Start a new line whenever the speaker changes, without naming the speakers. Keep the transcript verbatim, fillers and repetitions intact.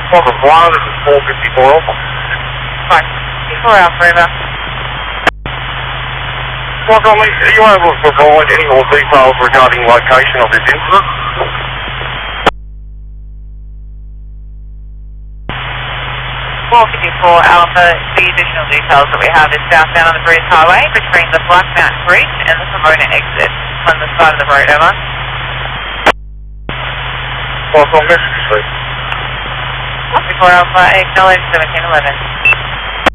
Welcome, one, this is four fifty-four Alpha.
five fifty-four Alpha, over.
Welcome, are you able to provide any more details regarding location of this incident?
four fifty-four Alpha, the additional details that we have is southbound on the Breeze Highway between the Black Mountain Bridge and the Pomona exit on the side of the road, over.
Welcome, message, please.
four fifty-four Alpha, acknowledge seventeen eleven.